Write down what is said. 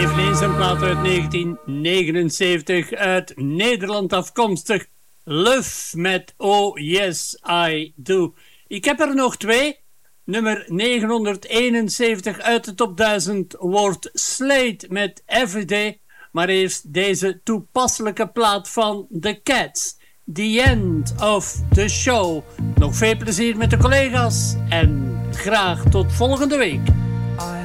Eveneens een plaat uit 1979 uit Nederland afkomstig. Love met Oh Yes I Do. Ik heb er nog twee. Nummer 971 uit de top 1000 wordt Slade met Everyday. Maar eerst deze toepasselijke plaat van The Cats. The End of the Show. Nog veel plezier met de collega's en graag tot volgende week. I